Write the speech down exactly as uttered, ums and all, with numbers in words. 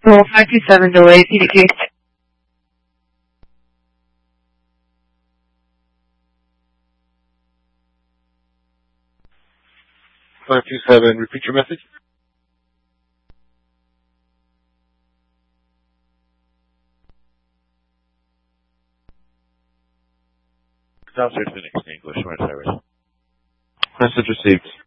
Roll five two seven, delay P D Q. five two seven, repeat your message. South Phoenix, English, Marine Service. Message received.